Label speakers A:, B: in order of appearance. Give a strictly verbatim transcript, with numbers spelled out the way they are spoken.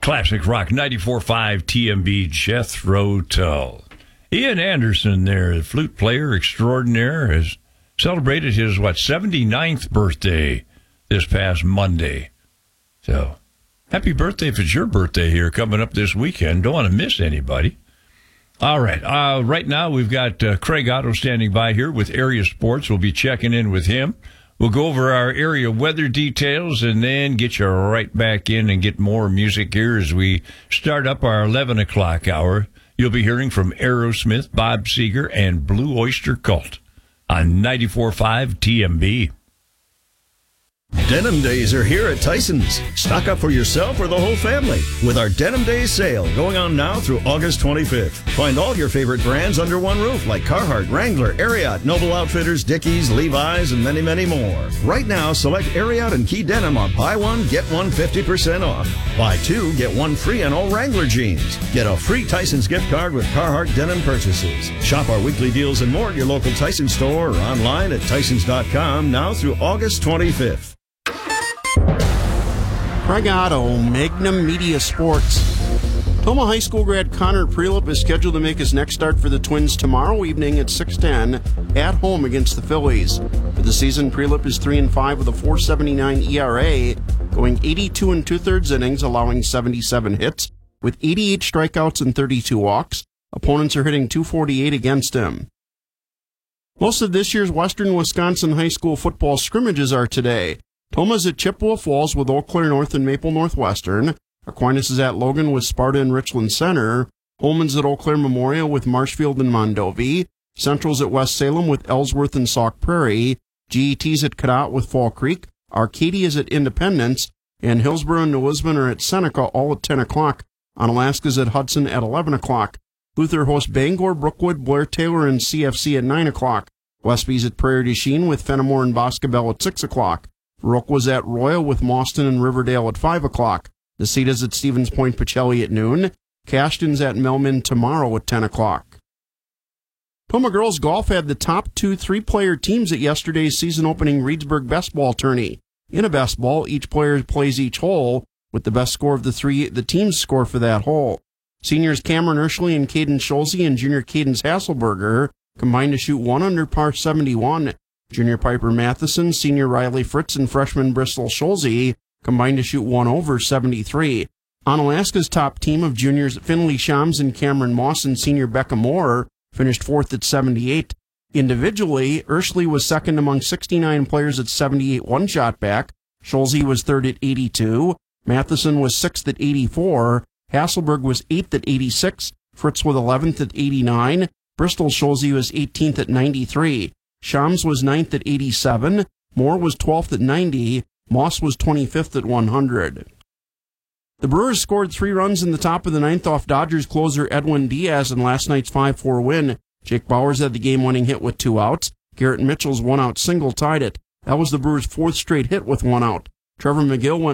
A: Classic Rock ninety-four point five T M B Jethro Tull. Ian Anderson there, the flute player extraordinaire, has celebrated his, what, seventy-ninth birthday this past Monday. So, happy birthday if it's your birthday here coming up this weekend. Don't want to miss anybody. All right. Uh, right now, we've got uh, Craig Otto standing by here with Area Sports. We'll be checking in with him. We'll go over our area weather details and then get you right back in and get more music here as we start up our eleven o'clock hour. You'll be hearing from Aerosmith, Bob Seger, and Blue Oyster Cult on ninety-four point five T M B.
B: Denim Days are here at Tyson's. Stock up for yourself or the whole family with our Denim Days sale going on now through August twenty-fifth. Find all your favorite brands under one roof like Carhartt, Wrangler, Ariat, Noble Outfitters, Dickies, Levi's, and many, many more. Right now, select Ariat and Key Denim on buy one, get one fifty percent off. Buy two, get one free on all Wrangler jeans. Get a free Tyson's gift card with Carhartt denim purchases. Shop our weekly deals and more at your local Tyson store or online at Tysons dot com now through August twenty-fifth.
C: Craig Otto, Magnum Media Sports. Toma High School grad Connor Prelip is scheduled to make his next start for the Twins tomorrow evening at six ten at home against the Phillies. For the season, Prelip is three and five with a four seventy-nine E R A, going eighty-two and two-thirds innings, allowing seventy-seven hits, with eighty-eight strikeouts and thirty-two walks. Opponents are hitting two forty-eight against him. Most of this year's Western Wisconsin high school football scrimmages are today. Toma's at Chippewa Falls with Eau Claire North and Maple Northwestern. Aquinas is at Logan with Sparta and Richland Center. Holman's at Eau Claire Memorial with Marshfield and Mondovi. Central's at West Salem with Ellsworth and Sauk Prairie. G E T's at Cadott with Fall Creek. Arcadia's at Independence. And Hillsborough and New Lisbon are at Seneca, all at ten o'clock. Onalaska's at Hudson at eleven o'clock. Luther hosts Bangor, Brookwood, Blair Taylor, and C F C at nine o'clock. Westby's at Prairie du Chien with Fenimore and Boscobel at six o'clock. Rook was at Royal with Mauston and Riverdale at five o'clock. Neceda's at Stevens Point Pacelli at noon. Cashton's at Melman tomorrow at ten o'clock. Toma Girls Golf had the top two three-player teams at yesterday's season-opening Reedsburg Best Ball tourney. In a best ball, each player plays each hole, with the best score of the three the teams score for that hole. Seniors Cameron Urshley and Caden Scholze and junior Cadence Hasselberger combined to shoot one under par seventy-one. Junior Piper Matheson, senior Riley Fritz, and freshman Bristol Scholze combined to shoot one over seventy-three. Onalaska's top team of juniors Finley Shams and Cameron Moss and senior Becca Moore finished fourth at seventy-eight. Individually, Urshley was second among sixty-nine players at seventy-eight one-shot back. Scholze was third at eighty-two. Matheson was sixth at eighty-four. Hasselberg was eighth at eighty-six. Fritz was eleventh at eighty-nine. Bristol Scholze was eighteenth at ninety-three. Shams was ninth at eighty-seven, Moore was twelfth at ninety, Moss was twenty-fifth at one hundred. The Brewers scored three runs in the top of the ninth off Dodgers closer Edwin Diaz in last night's five four win. Jake Bowers had the game-winning hit with two outs. Garrett Mitchell's one-out single tied it. That was the Brewers' fourth straight hit with one out. Trevor McGill went